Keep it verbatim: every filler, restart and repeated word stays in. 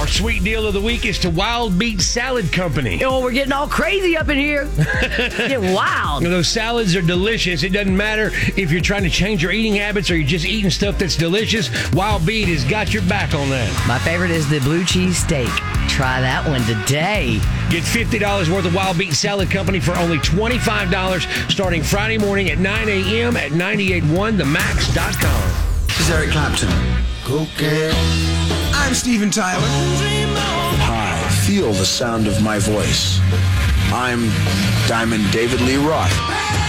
Our sweet deal of the week is to Wild Beet Salad Company. Oh, we're getting all crazy up in here. Getting wild. You know, those salads are delicious. It doesn't matter if you're trying to change your eating habits or you're just eating stuff that's delicious. Wild Beet has got your back on that. My favorite is the blue cheese steak. Try that one today. Get fifty dollars worth of Wild Beet Salad Company for only twenty-five dollars starting Friday morning at nine a.m. at nine eight one the max dot com. This is Eric Clapton. Okay. I'm Steven Tyler. Hi, feel the sound of my voice. I'm Diamond David Lee Roth.